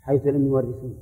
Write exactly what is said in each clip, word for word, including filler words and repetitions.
حيث لم يورثوه.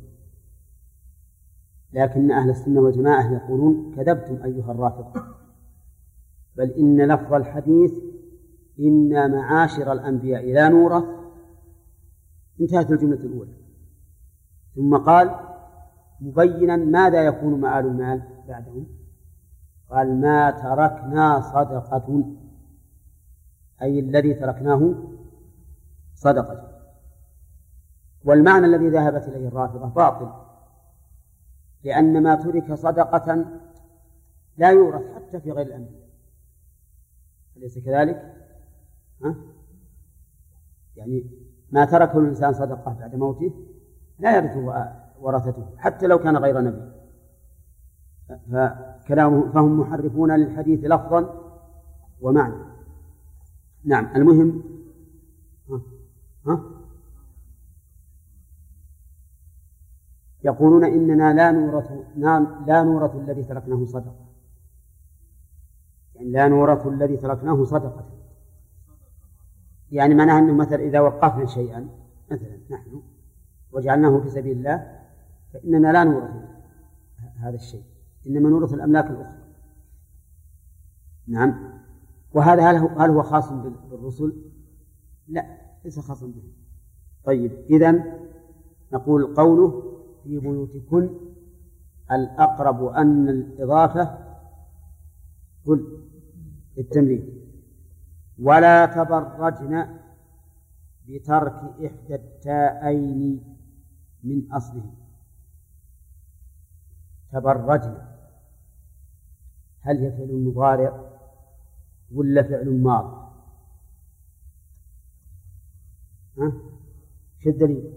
لكن أهل السنة والجماعة يقولون كذبتم أيها الرافضة، بل إن لفظ الحديث إن معاشر الأنبياء لا نورث انتهت الجملة الأولى، ثم قال مبينا ماذا يكون مآل المال بعدهم، قال ما تركنا صدقة، أي الذي تركناه صدقة. والمعنى الذي ذهبت إليه الرافضة باطل، لأن ما ترك صدقة لا يورث حتى في غير الأنبياء، أليس كذلك؟ ها؟ يعني ما تركه الإنسان صدقة بعد موته لا يرثه ورثته حتى لو كان غير نبي. فكلامه فهم محرفون للحديث لفظا ومعنى. نعم. المهم ها ها يقولون إننا لا نورث لا نورث الذي تركناه صدقة، يعني لا نورث الذي تركناه صدقة، يعني معناها أنه مثلا إذا وقفنا شيئا مثلا نحن وجعلناه في سبيل الله فإننا لا نورث هذا الشيء، إنما نورث الأملاك الأخرى. نعم. وهذا هل هو, هل هو خاص بالرسل؟ لا، ليس خاصا به. طيب، إذن نقول قوله في بيوتكن الأقرب أن الإضافة قل التمرين، ولا تبرجن بترك إحدى التاءين من أصله. تبرجن هل هي فعل مضارع ولا فعل ماضي؟ ها؟ شو الدليل؟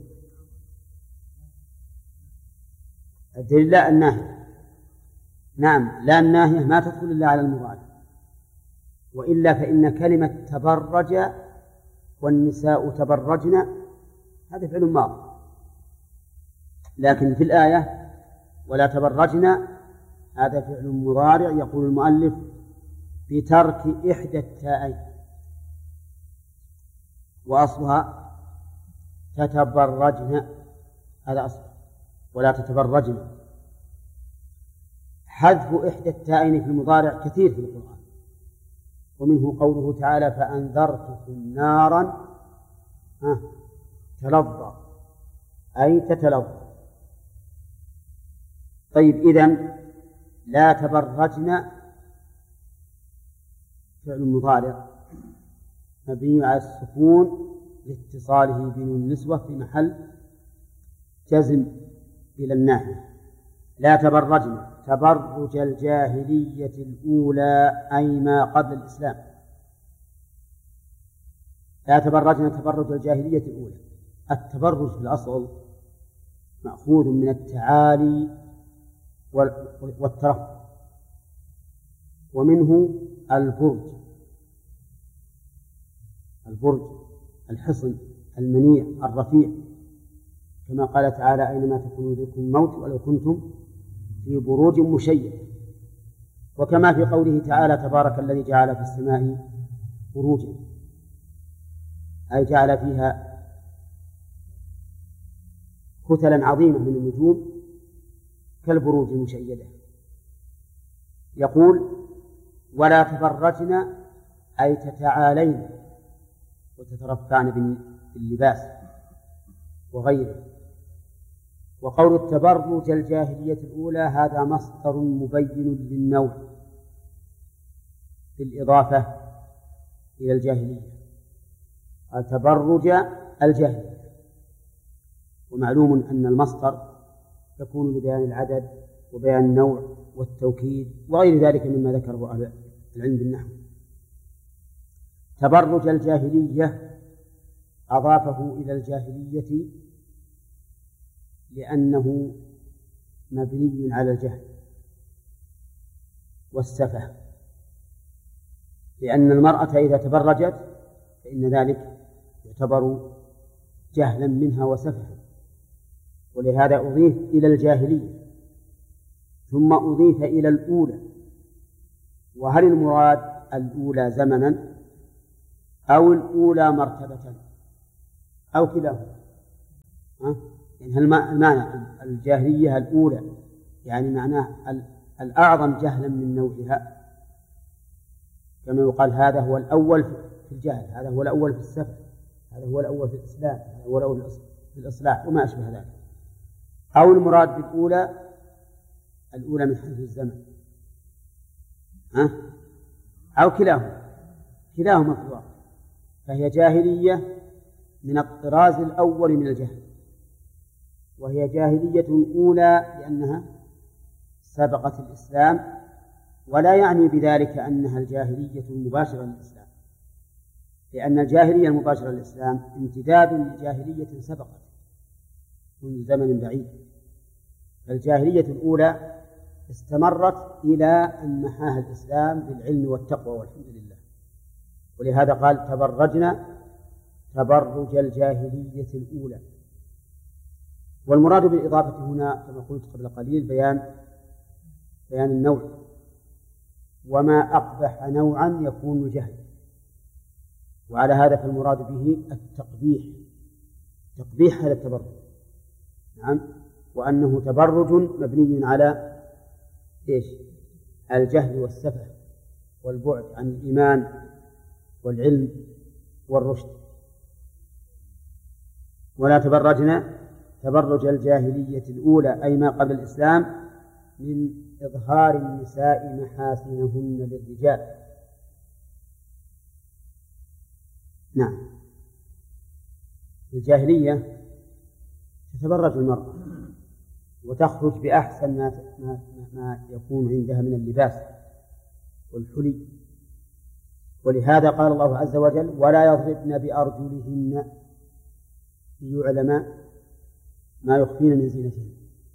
الدليل لا الناهية. نعم، لا الناهية ما تدخل إلا على المضارع، وإلا فإن كلمة تبرج والنساء تبرجن هذا فعل ماضي، لكن في الآية ولا تبرجن هذا فعل مضارع. يقول المؤلف بترك إحدى التاءين، وأصلها تتبرجن، هذا أصل ولا تتبرجن. حذف إحدى التاءين في المضارع كثير في القرآن، ومنه قوله تعالى فأنذرتكم نارا تلظى، أي تتلظى. طيب، إذن لا تبرجن فعل مضارع مبني على السكون لاتصاله بنون النسوة في محل جزم إلى الناحية. لا تبرجن تبرج الجاهلية الأولى أي ما قبل الإسلام. لا تبرجن تبرج الجاهلية الأولى. التبرج في الأصل مأخوذ من التعالي والترفع، ومنه البرج، البرج الحصن المنيع الرفيع، كما قال تعالى أينما تكونوا يدرككم الموت ولو كنتم في بروج مشيدة، وكما في قوله تعالى تبارك الذي جعل في السماء بروجا، أي جعل فيها كتلا عظيمة من النجوم كالبروج المشيدة. يقول ولا تبرجن أي تتعالين وتترفعن باللباس وغيره. وقول التبرج الجاهلية الأولى هذا مصدر مبين للنوع بالإضافة إلى الجاهلية، التبرج الجاهلية. ومعلوم أن المصدر يكون لبيان العدد وبيان النوع والتوكيد وغير ذلك مما ذكره أهل العلم بالنحو. تبرج الجاهلية أضافه إلى الجاهلية لأنه مبني على الجهل والسفه، لأن المرأة إذا تبرجت فإن ذلك يعتبر جهلا منها وسفها، ولهذا أضيف إلى الجاهلية ثم أضيف إلى الأولى. وهل المراد الأولى زمنا أو الأولى مرتبة أو كلاهما؟ يعني المعنى الجاهلية الأولى يعني معناه الأعظم جهلا من نوعها، كما يقال هذا هو الأول في الجهل، هذا هو الأول في السفر، هذا هو الأول في الإسلام، هذا هو الأول في الإصلاح وما أشبه ذلك. أو المراد بالأولى الأولى من حيث الزمن، ها؟ أو كلاهما كلاهما في الواقع، فهي جاهلية من الطراز الأول من الجهل، وهي جاهلية أولى لأنها سبقت الإسلام، ولا يعني بذلك أنها الجاهلية المباشرة للإسلام، لأن الجاهلية المباشرة للإسلام امتداد لجاهلية سبقت منذ زمن بعيد. فالجاهلية الأولى استمرت إلى أن محاها الإسلام بالعلم والتقوى والحمد لله، ولهذا قال تبرجنا تبرج الجاهلية الأولى. والمراد بالإضافة هنا كما قلت قبل قليل بيان بيان النوع، وما أقبح نوعا يكون جهل، وعلى هذا فالمراد به التقبيح، تقبيح هذا التبرج، نعم، وأنه تبرج مبني على إيش؟ الجهل والسفه والبعد عن الإيمان والعلم والرشد. ولا تبرجنا تبرج الجاهلية الأولى أي ما قبل الإسلام من إظهار النساء محاسنهن للرجال. نعم، الجاهلية تتبرج المرأة وتخرج بأحسن ما, ما, ما يكون عندها من اللباس والحلي، ولهذا قال الله عز وجل ولا يضربن بأرجلهن ليعلم ما يخفين من زينتهن.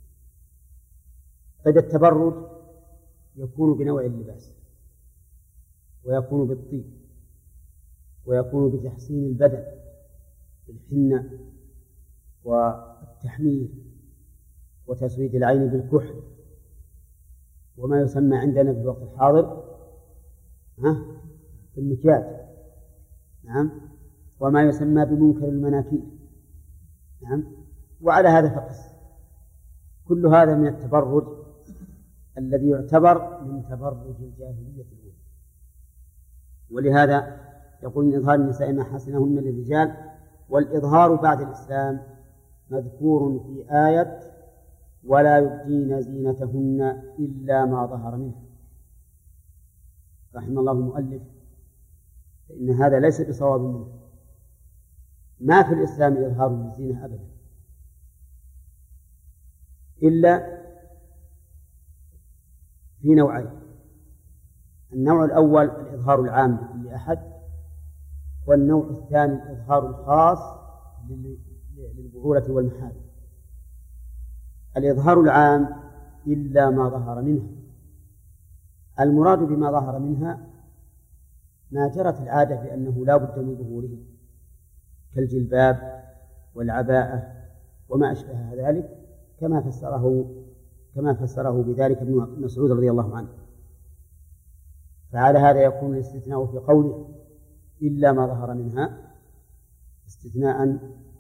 فإذا التبرج يكون بنوع اللباس، ويكون بالطيب، ويكون بتحسين البدن بالحنة والتحمير وتسويد العين بالكحل، وما يسمى عندنا في الوقت الحاضر ها بالمكياج، نعم، وما يسمى بمنكر المناكير، نعم. وعلى هذا فقس، كل هذا من التبرج الذي يعتبر من تبرج الجاهلية الأولى. ولهذا يقول من إظهار النساء محاسنهن للرجال، والإظهار بعد الإسلام مذكور في آية ولا يبدين زينتهن إلا ما ظهر منها. رحم الله المؤلف، فإن هذا ليس بصواب منه، ما في الإسلام إظهار للزينة أبدا، إلا في نوعين: النوع الأول الإظهار العام لكل أحد، والنوع الثاني الإظهار الخاص للبعولة والمحارم. الإظهار العام إلا ما ظهر منها، المراد بما ظهر منها ما جرت العادة بأنه لا بد من ظهوره كالجلباب والعباءة وما أشبه ذلك، كما فسره كما فسره بذلك ابن مسعود رضي الله عنه. فعلى هذا يكون الاستثناء في قوله إلا ما ظهر منها استثناء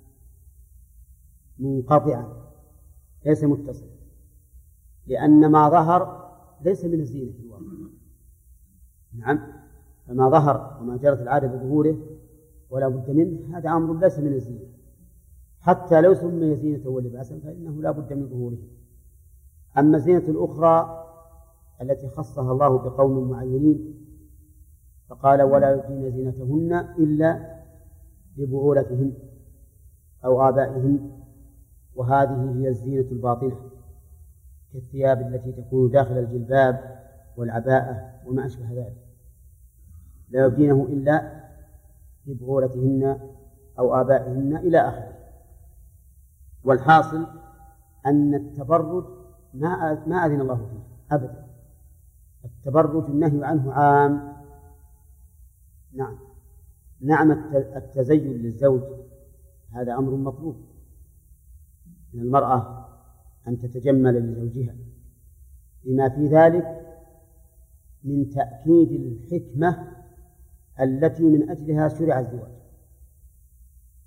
منقطعا ليس متصلا، لأن ما ظهر ليس من الزينة في الواقع، نعم، فما ظهر وما جرت العادة بظهوره ولا بد منه هذا أمر ليس من الزينة، حتى لو سمي زينة ولباسا فإنه لا بد من ظهوره. أما الزينة الأخرى التي خصها الله بقوم معينين فقال ولا يبدين زينتهن إلا لبعولتهن أو آبائهن، وهذه هي الزينة الباطنة كالثياب التي تكون داخل الجلباب والعباءة وما أشبه ذلك، لا يبدينه إلا لبعولتهن أو آبائهن إلى آخره. والحاصل أن التبرج ما ما أذن الله فيه أبدا، التبرج النهي عنه عام. نعم نعم التزين للزوج هذا أمر مطلوب من المرأة أن تتجمل لزوجها، لما في ذلك من تأكيد الحكمة التي من أجلها شرع الزواج،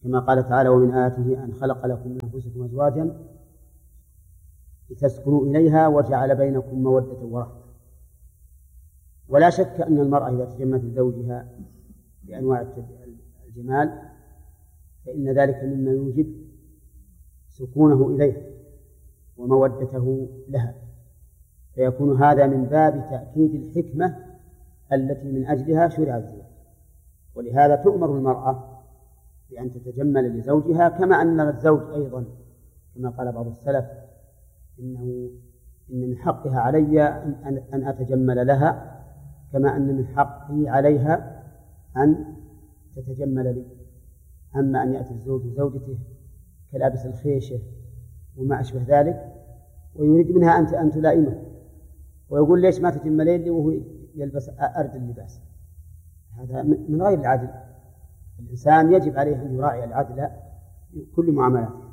كما قال تعالى: ومن آياته أن خلق لكم من أنفسكم أزواجا لتسكنوا إليها وجعل بينكم مودة ورحمة. ولا شك أن المرأة إذا تجملت لزوجها بأنواع الجمال فإن ذلك مما يوجب سكونه إليها ومودته لها، فيكون هذا من باب تأكيد الحكمة التي من أجلها شرع الزواج. ولهذا تؤمر المرأة بأن تتجمل لزوجها، كما أن الزوج أيضا كما قال بعض السلف إنه إن من حقها علي أن أتجمل لها كما أن من حقي عليها أن تتجمل لي. أما أن يأتي الزوج لزوجته كلابس الخيشة وما أشبه ذلك ويريد منها أن أن تلائمه ويقول: ليش ما تجملين لي وهو يلبس أرد اللباس؟ هذا من غير العدل. الإنسان يجب عليه أن يراعي العدل في كل معاملاته.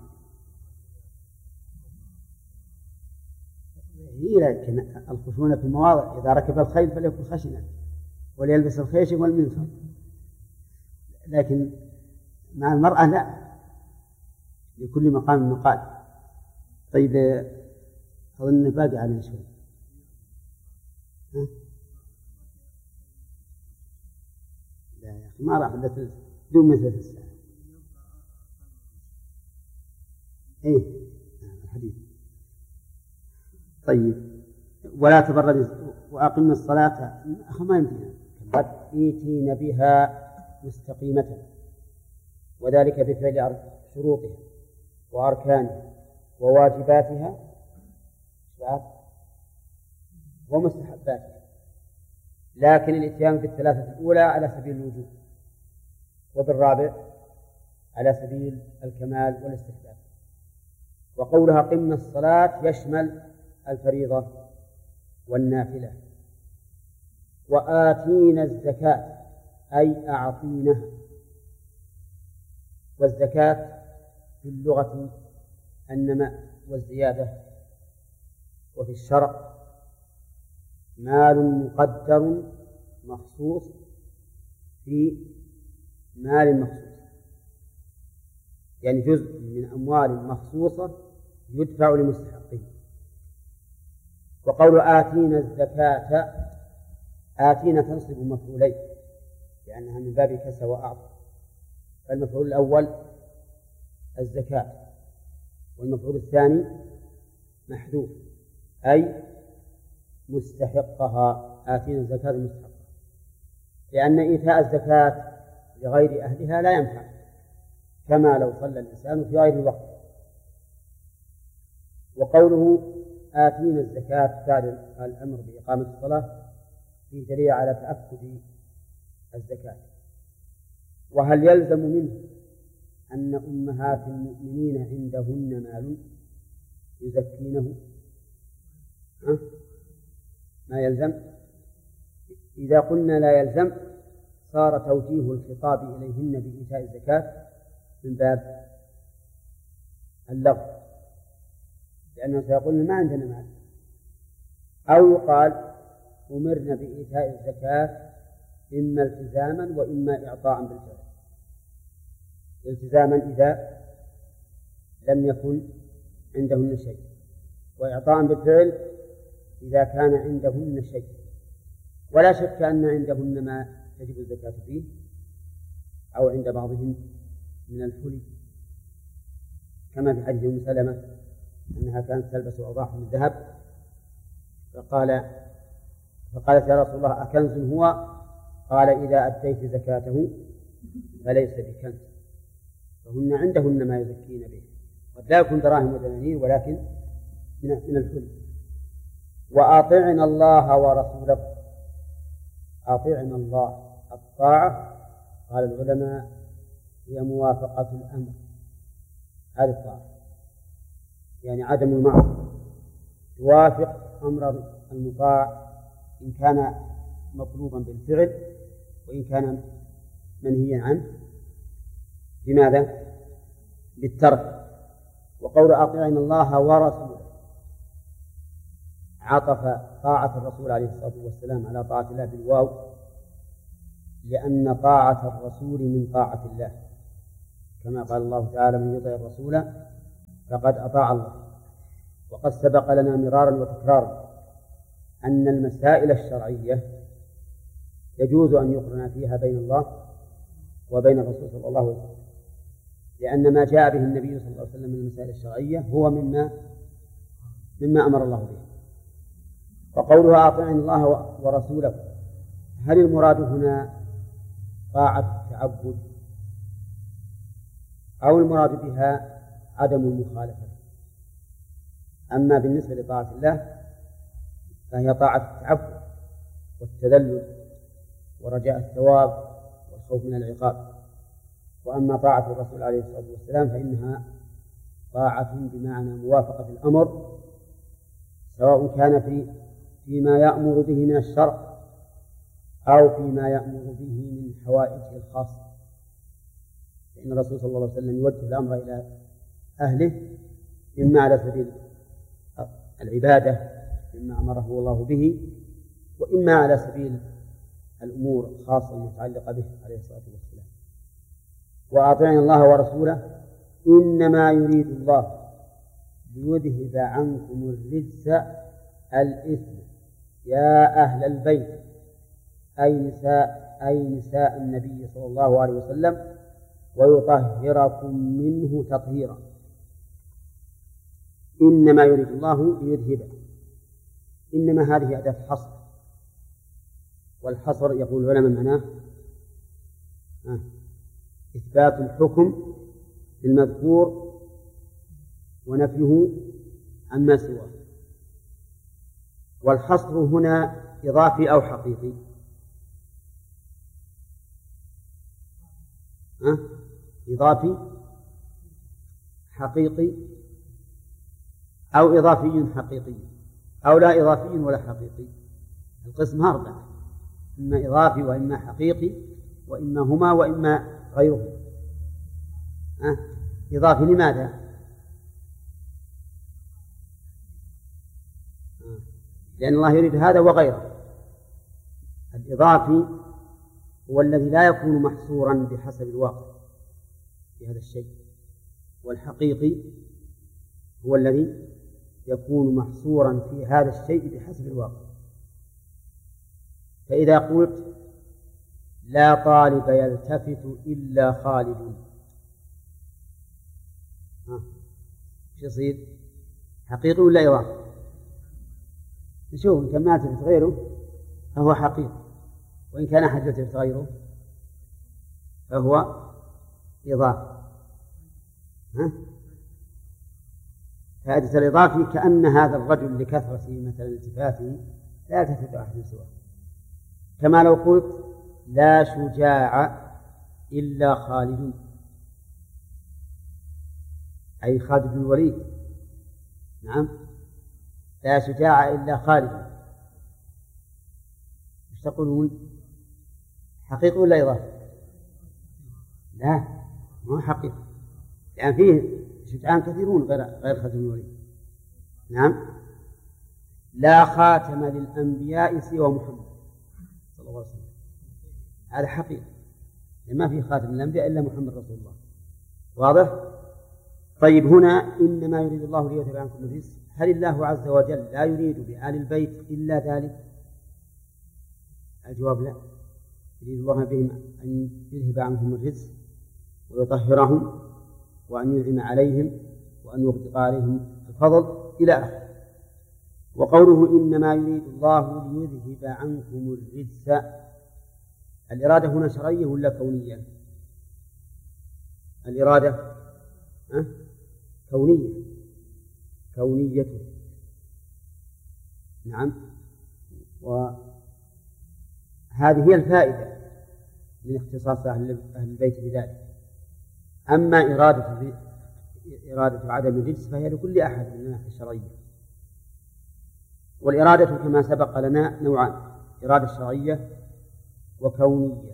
لكن الخشونة في المواضع: إذا ركب الخيل فليكن خشنا وليلبس الخيش والمنفر. لكن مع المرأة لا، لكل مقام مقال. طيب أظن باقي علينا شوي. ها؟ لا يا أخي ما راح إلا دون مثل الساعة. إيه الحديث. طيب ولا تبرج وأقمنا الصلاة أخ ما يمكن قد إيتين بها مستقيمة، وذلك بفعل شروطها وأركانها وواجباتها ومستحباتها، لكن الاتيان بالثلاثة الأولى على سبيل الوجوب، وبالرابع على سبيل الكمال والاستحباب. وقولها قمنا الصلاة يشمل الفريضة والنافلة. وآتينا الزكاة أي أعطينها. والزكاة في اللغة النماء والزيادة، وفي الشرع مال مقدر مخصوص في مال مخصوص، يعني جزء من أموال مخصوصة يدفع لمستحقه. وقول آتينا الزكاة، آتينا تنصب مفعولين لأنها من باب كسى وأعطى. فالمفعول الأول الزكاة، والمفعول الثاني محذوف أي مستحقها. آتينا الزكاة مستحقها، لأن إيتاء الزكاة لغير أهلها لا ينفع، كما لو صلى الإنسان في غير الوقت. وقوله آتينا الزكاة بعد الأمر بإقامة الصلاة فيه دليل على تأكد الزكاة. وهل يلزم منه أن أمهات المؤمنين عندهن مال يزكينه؟ ها؟ ما يلزم. إذا قلنا لا يلزم صار توجيه الخطاب إليهن بإيتاء الزكاة من باب اللغو، لأنه سيقولن ما عندنا مال. أو يقال أمرنا بإيتاء الزكاة إما التزاما وإما إعطاء بالفعل. التزاما إذا لم يكن عندهن شيء، وإعطاء بالفعل إذا كان عندهن شيء. ولا شك أن عندهن ما تجب الزكاة فيه، أو عند بعضهم من الحلي، كما في حديث أم سلمة أنها كانت تلبس أوضاح من ذهب، فقال فقالت يا رسول الله أكنز هو؟ قال إذا أديت زكاته فليس بكنز، فهن عندهن ما يزكين به، قد لا يكون دراهم ودنانير ولكن من الحلي. وأطعنا الله ورسوله. أطعنا الله، الطاعة قال العلماء هي موافقة الأمر، هذه الطاعة يعني عدم المعصية، توافق أمر المطاع إن كان مطلوبا بالفعل وإن كان منهيا عنه بماذا؟ بالترك. وقول أطيعنا الله ورسوله عطف طاعة الرسول عليه الصلاة والسلام على طاعة الله بالواو، لأن طاعة الرسول من طاعة الله، كما قال الله تعالى: من يطع الرسول فقد أطاع الله. وقد سبق لنا مرارا وتكرارا أن المسائل الشرعية يجوز أن يقرن فيها بين الله وبين الرسول صلى الله عليه وسلم، لأن ما جاء به النبي صلى الله عليه وسلم من المسائل الشرعية هو مما مما أمر الله به. وقولها أطيعوا الله ورسوله، هل المراد هنا طاعة تعبد أو المراد بها عدم المخالفة؟ أما بالنسبة لطاعة الله فهي طاعة التعبد والتذلل ورجاء الثواب والخوف من العقاب. وأما طاعة الرسول عليه الصلاة والسلام فإنها طاعة بمعنى موافقة الأمر، سواء كان في فيما يأمر به من الشرع أو فيما يأمر به من حوائجه الخاصة، فإن الرسول صلى الله عليه وسلم يوجه الأمر إلى أهله إما على سبيل العبادة مما أمره الله به، وإما على سبيل الأمور الخاصة المتعلقة به عليه الصلاة والسلام. وأطيعوا الله ورسوله إنما يريد الله ليذهب عنكم الرجس الإثم يا أهل البيت، أي نساء أي نساء النبي صلى الله عليه وسلم، ويطهركم منه تطهيرا. إنما يريد الله ليذهب، إنما هذه أداة حصر، والحصر يقول العلماء معناه آه. إثبات الحكم المذكور ونفيه عما سواه. والحصر هنا إضافي أو حقيقي؟ أه؟ إضافي حقيقي أو إضافي حقيقي أو لا إضافي ولا حقيقي. القسم أربعة: إما إضافي وإما حقيقي وإما هما وإما غيره. أه؟ إضافي لماذا؟ أه؟ لأن الله يريد هذا وغيره. الإضافي هو الذي لا يكون محصورا بحسب الواقع في هذا الشيء، والحقيقي هو الذي يكون محصورا في هذا الشيء بحسب الواقع. فإذا قلت لا طالب يلتفت إلا خالد، ها شو يصير؟ حقيقي ولا إضافي؟ نشوف، إن كان ما يلتفت غيره فهو حقيقي، وإن كان أحد يلتفت غيره فهو إضافي. ها؟ فائدة الإضافي كأن هذا الرجل لكثرة مثلا التفاته لا يلتفت أحد سواه. كما لو قلت لا شجاع إلا خالد، أي خالد بن الوليد. نعم، لا شجاع إلا خالد. ايش تقولون؟ حقيقي ولا إضافي؟ لا، ما هو حقيقي، لأن فيه شجعان كثيرون غير غير خالد بن الوليد. نعم، لا خاتم للأنبياء سوى محمد صلى الله عليه وسلم، هذا حقيقي، ما في خاتم للأنبياء إلا محمد رسول الله. واضح؟ طيب، هنا إنما يريد الله ليذهب عنكم الرجس، هل الله عز وجل لا يريد بآل البيت إلا ذلك؟ الجواب لا، يريد الله بهم أن يذهب عنهم الرجس ويطهرهم وأن ينعم عليهم وأن يغدق عليهم الفضل إلى آخره. وقوله إنما يريد الله ليذهب عنكم الرجس، الإرادة هنا شرعية ولا كونية؟ الإرادة أه؟ كونية، كونية. نعم، وهذه هي الفائدة من اختصاص أهل البيت بذلك. أما إرادة إرادة عدم الرجس فهي لكل أحد من الناحية الشرعية. والإرادة كما سبق لنا نوعان: إرادة شرعية وكونية.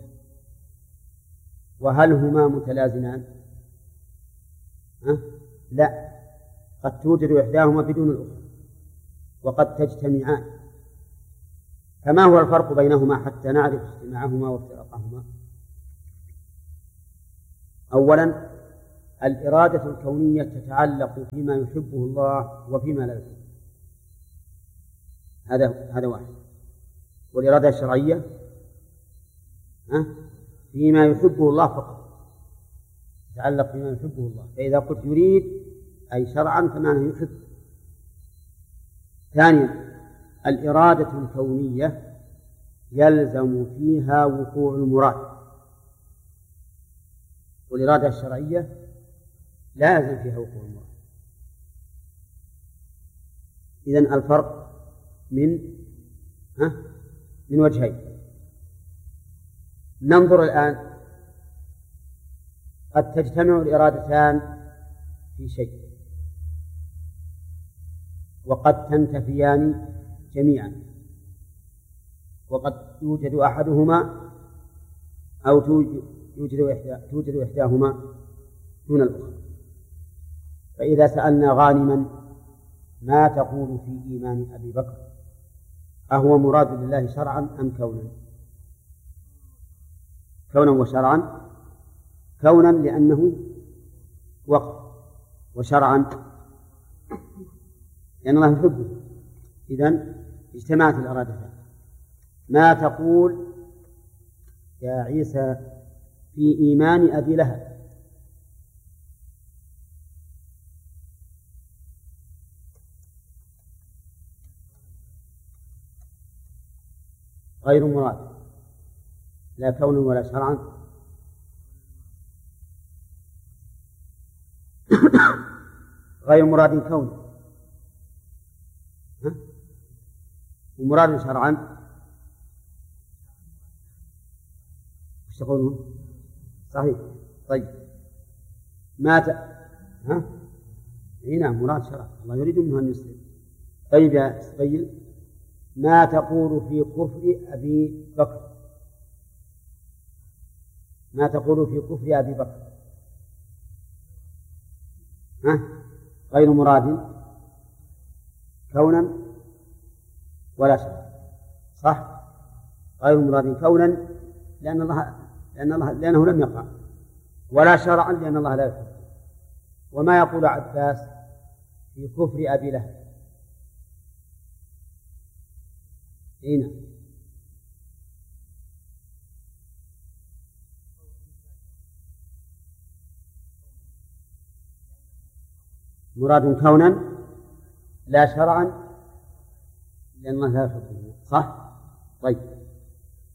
وهل هما متلازمان؟ أه؟ لا، قد توجد إحداهما بدون الأخرى وقد تجتمعان. فما هو الفرق بينهما حتى نعرف اجتماعهما وافتراقهما؟ أولا، الإرادة الكونية تتعلق فيما يحبه الله وفيما لا يحبه، هذا هذا واحد. والإرادة الشرعية فيما يحبه الله فقط، تتعلق فيما يحبه الله. فإذا قلت يريد أي شرعا فمعنى يحب. ثانيا الإرادة الكونية يلزم فيها وقوع المراد، والإرادة الشرعية لا يلزم فيها وقوع المراد. إذن الفرق من ها من وجهين. ننظر الآن، قد تجتمع الإرادتان في شيء وقد تنتفيان جميعا، وقد يوجد أحدهما أو توجد إحدى توجد إحداهما دون الأخرى. فإذا سألنا غانما ما تقول في إيمان أبي بكر، أهو مراد لله شرعا أم كونا؟ كونا وشرعا. كونا لأنه وقف، وشرعا لأن الله يحبه. إذن اجتمعت الإرادتان. ما تقول يا عيسى في إيمان أبي لهب؟ غير مراد لا كونا ولا شرعا. غير مراد كون ومراد شرعا. وش تقولون؟ صحيح. طيب ما ت... ها هنا مراد شرعا، الله يريد منه أن يسلم. طيب يا سبيل، ما تقول في كفر أبي بكر؟ ما تقول في كفر أبي بكر؟ ها؟ غير مراد كونا ولا شرعا، صح؟ غير مراد كونا لأن الله لأن الله لأنه لم يقع، ولا شرعا لأن الله لا يحب. وما يقول عباس في كفر أبي لهب؟ هنا مراد كونا لا شرعا لأن الله لا يحبه، صح؟ طيب